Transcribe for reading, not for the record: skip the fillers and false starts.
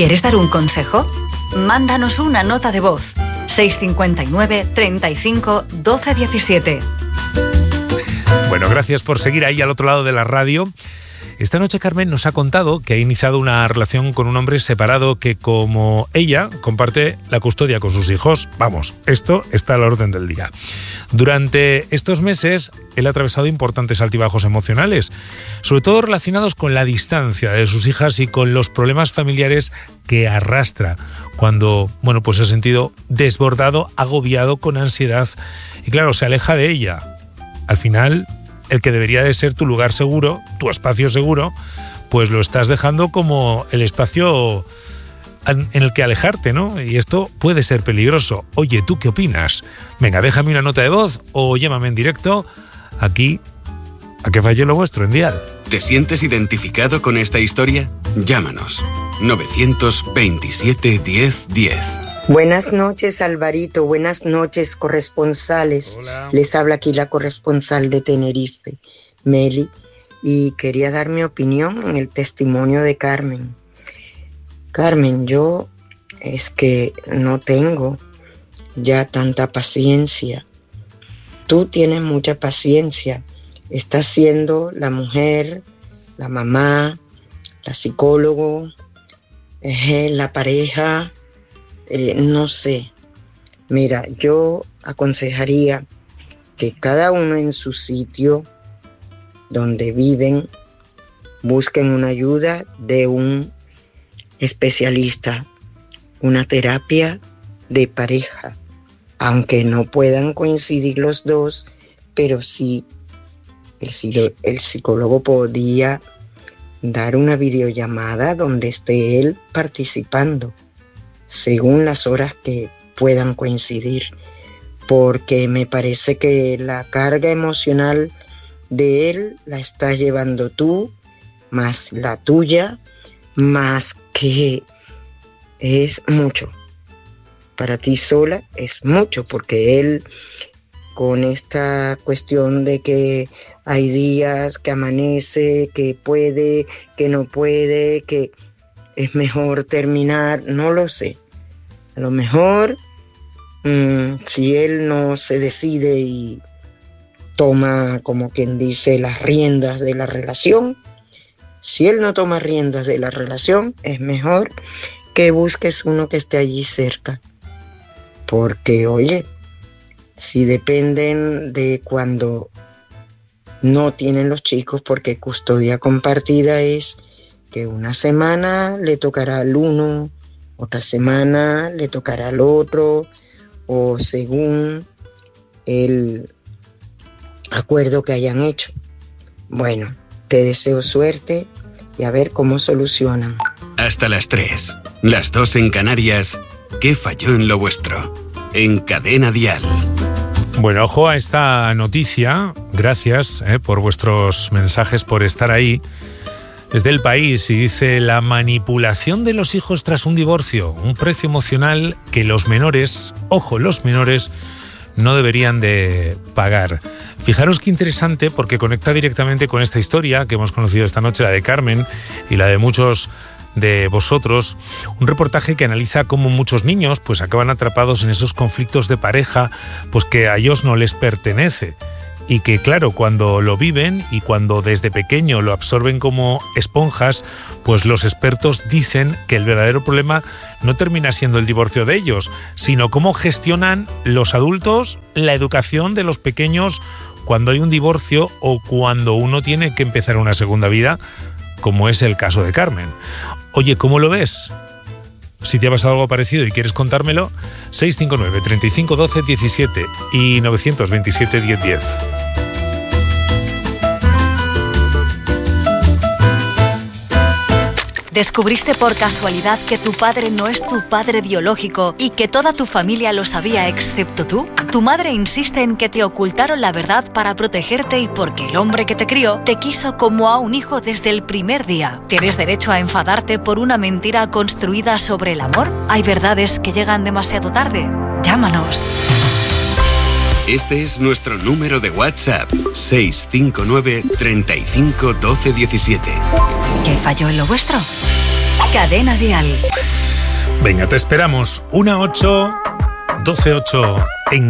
¿Quieres dar un consejo? Mándanos una nota de voz. 659 35 12 17. Bueno, gracias por seguir ahí al otro lado de la radio. Esta noche Carmen nos ha contado que ha iniciado una relación con un hombre separado que, como ella, comparte la custodia con sus hijos. Vamos, esto está a la orden del día. Durante estos meses, él ha atravesado importantes altibajos emocionales, sobre todo relacionados con la distancia de sus hijas y con los problemas familiares que arrastra cuando, pues se ha sentido desbordado, agobiado, con ansiedad y, claro, se aleja de ella. Al final, el que debería de ser tu lugar seguro, tu espacio seguro, pues lo estás dejando como el espacio en el que alejarte, ¿no? Y esto puede ser peligroso. Oye, ¿tú qué opinas? Venga, déjame una nota de voz o llámame en directo aquí a Que Falló Lo Vuestro en Dial. ¿Te sientes identificado con esta historia? Llámanos. 927 10 10. Buenas noches, Alvarito. Buenas noches, corresponsales. Hola. Les habla aquí la corresponsal de Tenerife, Meli, y quería dar mi opinión en el testimonio de Carmen. Carmen, yo es que no tengo ya tanta paciencia. Tú tienes mucha paciencia. Estás siendo la mujer, la mamá, la psicólogo, la pareja. No sé, mira, yo aconsejaría que cada uno en su sitio donde viven busquen una ayuda de un especialista, una terapia de pareja, aunque no puedan coincidir los dos, pero sí el psicólogo podía dar una videollamada donde esté él participando, según las horas que puedan coincidir, porque me parece que la carga emocional de él la estás llevando tú, más la tuya, más que es mucho. Para ti sola es mucho, porque él, con esta cuestión de que hay días que amanece, que puede, que no puede, que es mejor terminar, no lo sé. A lo mejor, si él no se decide y toma, como quien dice, las riendas de la relación, si él no toma riendas de la relación, es mejor que busques uno que esté allí cerca. Porque, oye, si dependen de cuando no tienen los chicos, porque custodia compartida es que una semana le tocará al uno, otra semana le tocará al otro, o según el acuerdo que hayan hecho. Bueno, te deseo suerte y a ver cómo solucionan. Hasta las 3, las 2 en Canarias. ¿Qué falló en lo vuestro? En Cadena Dial. Bueno, ojo a esta noticia. Gracias por vuestros mensajes, por estar ahí. Es del País y dice: la manipulación de los hijos tras un divorcio, un precio emocional que los menores, ojo, los menores, no deberían de pagar. Fijaros qué interesante, porque conecta directamente con esta historia que hemos conocido esta noche, la de Carmen y la de muchos de vosotros. Un reportaje que analiza cómo muchos niños pues acaban atrapados en esos conflictos de pareja pues que a ellos no les pertenece. Y que, claro, cuando lo viven y cuando desde pequeño lo absorben como esponjas, pues los expertos dicen que el verdadero problema no termina siendo el divorcio de ellos, sino cómo gestionan los adultos la educación de los pequeños cuando hay un divorcio o cuando uno tiene que empezar una segunda vida, como es el caso de Carmen. Oye, ¿cómo lo ves? Si te ha pasado algo parecido y quieres contármelo, 659 35 12 17 y 927 10 10. ¿Descubriste por casualidad que tu padre no es tu padre biológico y que toda tu familia lo sabía excepto tú? Tu madre insiste en que te ocultaron la verdad para protegerte y porque el hombre que te crió te quiso como a un hijo desde el primer día. ¿Tienes derecho a enfadarte por una mentira construida sobre el amor? ¿Hay verdades que llegan demasiado tarde? Llámanos. Este es nuestro número de WhatsApp: 659 35 12 17. ¿Qué falló en lo vuestro? Cadena Dial. Venga, te esperamos. 1-8-12-8.